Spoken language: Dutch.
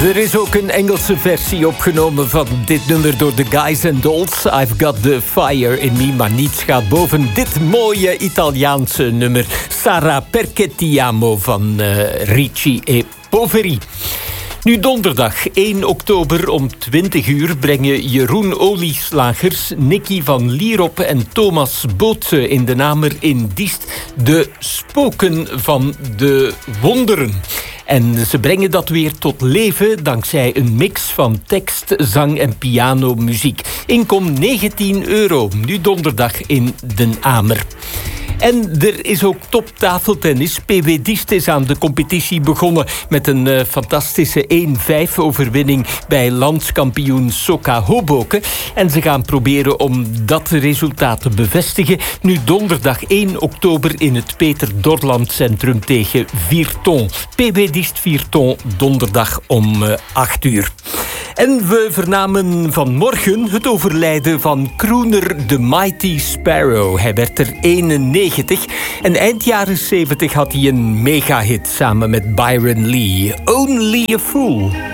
Er is ook een Engelse versie opgenomen van dit nummer door The Guys and Dolls. I've Got the Fire in Me, maar niets gaat boven dit mooie Italiaanse nummer. Sarà perché ti amo van Ricci e Poveri. Nu donderdag 1 oktober om 20 uur brengen Jeroen Olieslagers, Nicky van Lierop en Thomas Bootse in de Namer in Diest de Spoken van de Wonderen. En ze brengen dat weer tot leven dankzij een mix van tekst, zang en pianomuziek. Inkom €19, nu donderdag in Den Amer. En er is ook toptafeltennis. PW Diest is aan de competitie begonnen met een fantastische 1-5-overwinning bij landskampioen Soka Hoboken. En ze gaan proberen om dat resultaat te bevestigen. Nu donderdag 1 oktober in het Peter Dorland Centrum tegen Virton. PW Diest Virton donderdag om 8 uur. En we vernamen vanmorgen het overlijden van crooner The Mighty Sparrow. Hij werd er 91 en eind jaren 70 had hij een megahit samen met Byron Lee. Only a Fool.